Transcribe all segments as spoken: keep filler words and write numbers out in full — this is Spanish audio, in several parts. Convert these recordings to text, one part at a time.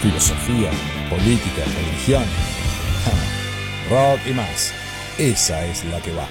filosofía, política, religión, rock y más. Esa es la que va.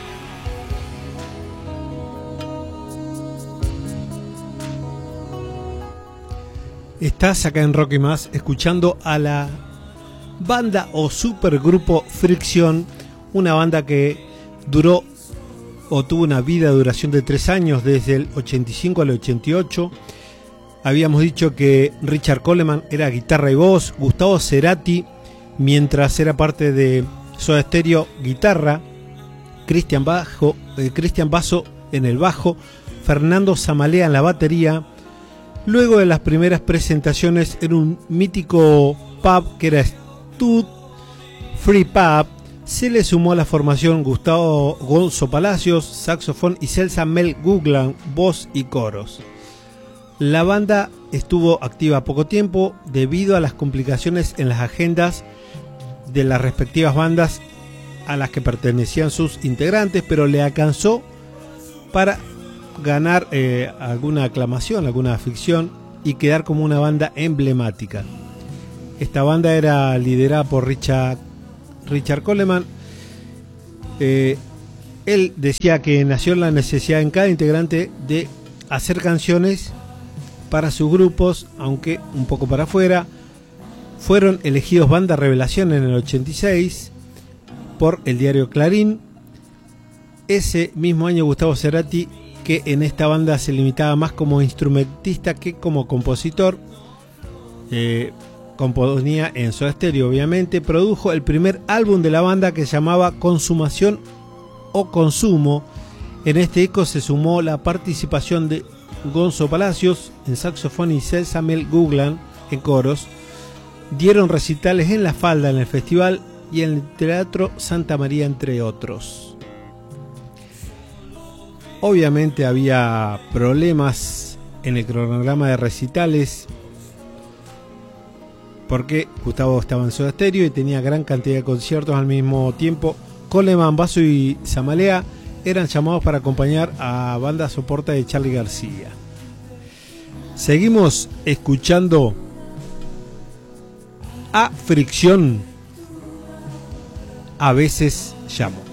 Estás acá en Rock y Más escuchando a la banda o supergrupo Fricción, una banda que duró o tuvo una vida de duración de tres años, desde el ochenta y cinco al ochenta y ocho. Habíamos dicho que Richard Coleman era guitarra y voz, Gustavo Cerati, mientras era parte de Soda Stereo, guitarra, Cristian Bajo, eh, Cristian Basso en el bajo, Fernando Zamalea en la batería. Luego de las primeras presentaciones en un mítico pub que era Stud Free Pub, se le sumó a la formación Gustavo Gonzo Palacios, saxofón, y Celsa Mel Guglan, voz y coros. La banda estuvo activa poco tiempo debido a las complicaciones en las agendas de las respectivas bandas a las que pertenecían sus integrantes, pero le alcanzó para ganar eh, alguna aclamación, alguna afición y quedar como una banda emblemática. Esta banda era liderada por Richard, Richard Coleman. Eh, él decía que nació la necesidad en cada integrante de hacer canciones para sus grupos, aunque un poco para afuera. Fueron elegidos banda revelación en el ochenta y seis por el diario Clarín. Ese mismo año Gustavo Cerati, que en esta banda se limitaba más como instrumentista que como compositor, eh, componía en Soda Stereo obviamente, produjo el primer álbum de la banda que se llamaba Consumación o Consumo. En este disco se sumó la participación de Gonzo Palacios en saxofón y Celsa Mel Guglan en coros. Dieron recitales en La Falda, en el festival y en el Teatro Santa María, entre otros. Obviamente había problemas en el cronograma de recitales porque Gustavo estaba en Soda Stereo y tenía gran cantidad de conciertos al mismo tiempo. Coleman, Basso y Zamalea eran llamados para acompañar a banda soporte de Charly García. Seguimos escuchando a Fricción. A veces llamo.